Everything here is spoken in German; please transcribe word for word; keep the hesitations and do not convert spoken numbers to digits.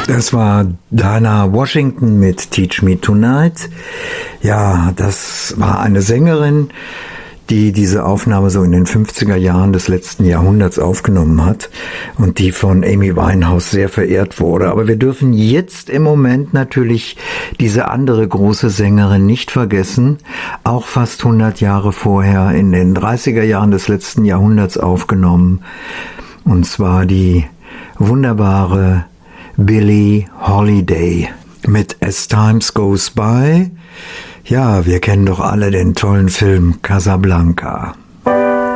Das war Dinah Washington mit Teach Me Tonight. Ja, das war eine Sängerin, die diese Aufnahme so in den fünfziger Jahren des letzten Jahrhunderts aufgenommen hat und die von Amy Winehouse sehr verehrt wurde. Aber wir dürfen jetzt im Moment natürlich diese andere große Sängerin nicht vergessen, auch fast hundert Jahre vorher in den dreißiger Jahren des letzten Jahrhunderts aufgenommen, und zwar die wunderbare Billie Holiday mit As Times Goes By. Ja, wir kennen doch alle den tollen Film Casablanca.